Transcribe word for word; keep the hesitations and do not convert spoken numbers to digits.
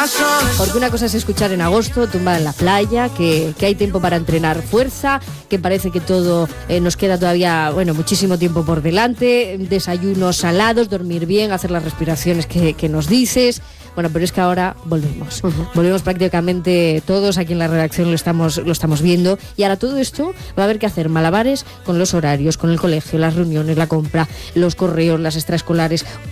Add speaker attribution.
Speaker 1: Porque una cosa es escuchar en agosto, tumbada en la playa, que, que hay tiempo para entrenar fuerza, que parece que todo eh, nos queda todavía, bueno, muchísimo tiempo por delante, desayunos salados, dormir bien, hacer las respiraciones que, que nos dices. Bueno, pero es que ahora volvemos. Uh-huh. Volvemos prácticamente todos, aquí en la redacción lo estamos, lo estamos viendo. Y ahora todo esto va a haber que hacer malabares con los horarios, con el colegio, las reuniones, la compra, los correos, las extraescolares.